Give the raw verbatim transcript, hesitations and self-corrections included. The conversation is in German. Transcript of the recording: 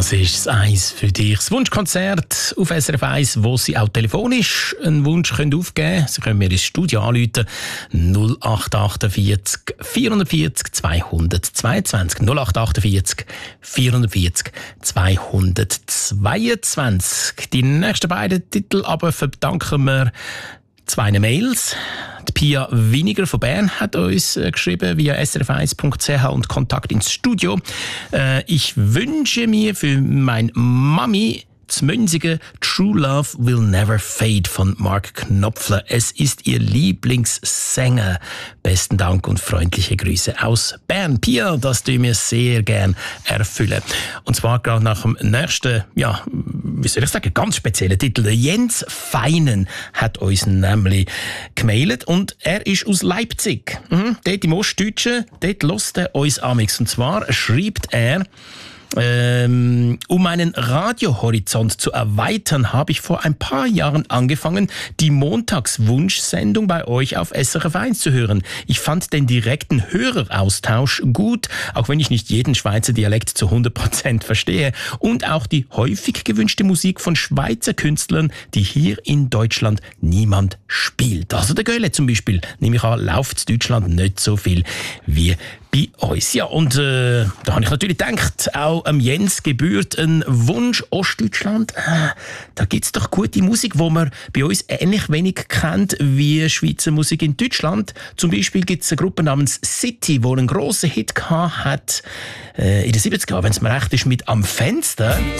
Das ist das eins für dich. Das Wunschkonzert auf S R F eins, wo Sie auch telefonisch einen Wunsch können aufgeben können. Sie können mir ins Studio anrufen. null acht achtundvierzig vierundvierzig zweihundertzweiundzwanzig. null acht achtundvierzig vierundvierzig zweihundertzweiundzwanzig. Die nächsten beiden Titel aber verdanken wir zwei Mails. Die Pia Winiger von Bern hat uns äh, geschrieben via s r f eins punkt c h und Kontakt ins Studio. Äh, ich wünsche mir für mein Mami zu Münzigen True Love Will Never Fade von Mark Knopfler. Es ist ihr Lieblingssänger. Besten Dank und freundliche Grüße aus Bern. Pia, das tun wir sehr gern erfüllen. Und zwar gerade nach dem nächsten, ja, wie soll ich sagen, ganz speziellen Titel. Der Jens Feinen hat uns nämlich gemailt und er ist aus Leipzig. Mhm, dort im Ostdeutschen, dort hört er uns amix. Und zwar schreibt er: Ähm, um meinen Radiohorizont zu erweitern, habe ich vor ein paar Jahren angefangen, die Montagswunschsendung bei euch auf S R F eins zu hören. Ich fand den direkten Höreraustausch gut, auch wenn ich nicht jeden Schweizer Dialekt zu hundert Prozent verstehe. Und auch die häufig gewünschte Musik von Schweizer Künstlern, die hier in Deutschland niemand spielt. Also der Göhle zum Beispiel, nehme ich an, läuft in Deutschland nicht so viel wie bei uns. Ja, und äh, da habe ich natürlich gedacht, auch am Jens gebührt ein Wunsch. Ostdeutschland, äh, da gibt es doch gute Musik, die man bei uns ähnlich wenig kennt wie Schweizer Musik in Deutschland. Zum Beispiel gibt es eine Gruppe namens City, die einen grossen Hit gehabt hat äh, in den siebziger Jahren, wenn es mir recht ist, mit «Am Fenster».